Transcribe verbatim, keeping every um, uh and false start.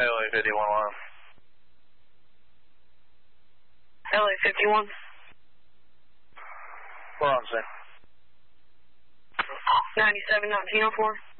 L A fifty-one one. L A fifty-one. We're on scene. ninety-seven nineteen oh four.